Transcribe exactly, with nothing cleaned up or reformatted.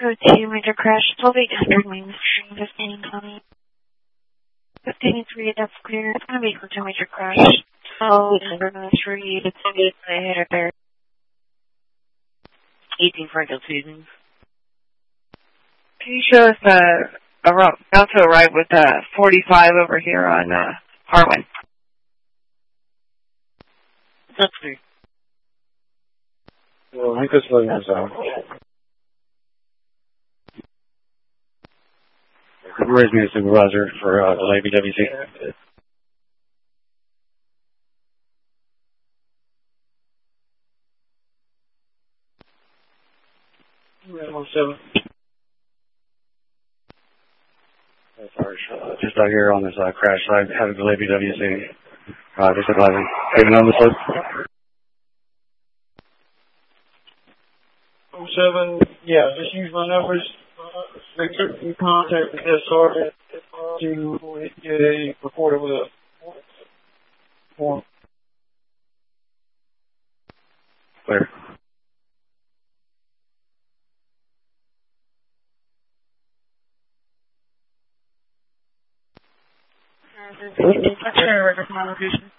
Code two, major crash, twelve eight hundred Main Street, fifteen County. fifteen three, that's clear. It's going to be code two, major crash. twelve eight hundred Main Street, it's going to be a hit there. eighteen Franklin Seasons. Can you show us, uh, around, about to arrive with, uh, forty-five over here on, uh, Harwin? That's clear. Well, Lucas Williams, uh, where's me a supervisor for, uh, the A B W C? one seven. Sorry, uh, just out here on this, uh, crash site, having the A B W C, uh, just advising. Even on this one? oh seven, yeah, just use my numbers. Uh, make sure you contact the head sergeant to get a report over the form. Clear. Let's share a record from my location.